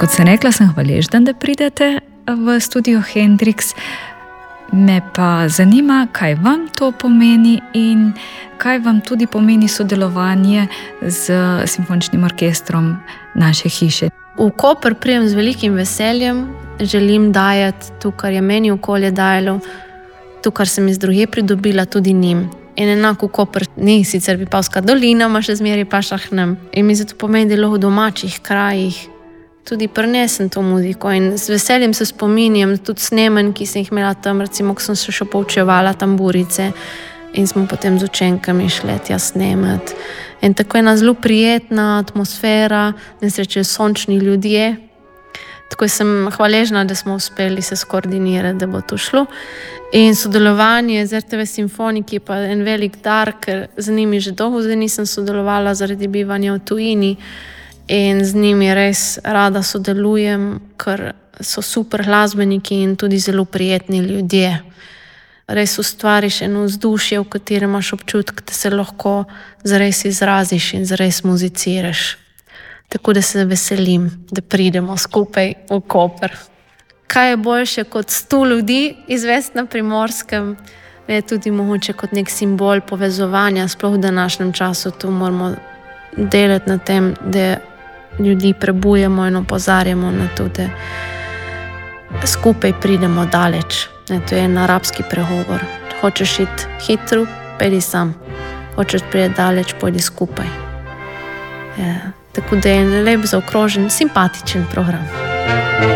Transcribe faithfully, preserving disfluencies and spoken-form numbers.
Kot sem rekla, sem hvaležna, da pridete v studio Hendrix. Me pa zanima, kaj vam to pomeni in kaj vam tudi pomeni sodelovanje z simfoničnim orkestrom naše hiše. V Koper prijem z velikim veseljem, želim dajati to, kar je meni okolje dajalo, to, kar sem iz drugje pridobila, tudi njim. In enako Koper ni sicer Vipavska dolina, ima še zmeraj pa Šahnem. In mi zato pomeni, da lahko v domačih krajih tudi prinesem to muziko in z veseljem se spominjam tudi snemanj, ki sem jih imela tam, recimo, ko sem se še poučevala tamburice in smo potem z učenkami šli tja snemati. In tako je ena zelo prijetna atmosfera, nesreče sončni ljudje. Tako sem hvaležna, da smo uspeli se skoordinirati, da bo to šlo. In sodelovanje z er te ve Simfoniki je pa en velik dar, ker z njimi že dolgo zdaj nisem sodelovala zaradi bivanja v tujini. In z njimi res rada sodelujem, ker so super glasbeniki in tudi zelo prijetni ljudje. Res ustvariš eno vzdušje, v katerem imaš občutek, da se lahko zares izraziš in zares muziciraš. Tako da se veselim, da pridemo skupaj v Koper. Kaj je boljše kot sto ljudi izvesti na Primorskem, je tudi mogoče kot nek simbol povezovanja, sploh v današnjem času. Tu moramo delati na tem, da ljudi prebujemo in opozarjamo na to, da skupaj pridemo daleč. Ne, to je en arabski pregovor. Hočeš iti hitro, pojdi sam. Hočeš priti daleč, pojdi skupaj. Ja, tako da je en lep zaokrožen, simpatičen program.